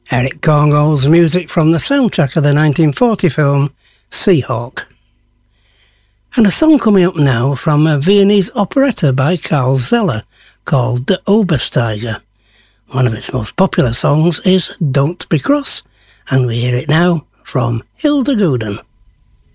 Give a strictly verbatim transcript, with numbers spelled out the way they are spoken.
Eric Cargold's music from the soundtrack of the nineteen forty film Seahawk. And a song coming up now from a Viennese operetta by Karl Zeller called The Obersteiger. One of its most popular songs is Don't Be Cross, and we hear it now from Hilda Gooden.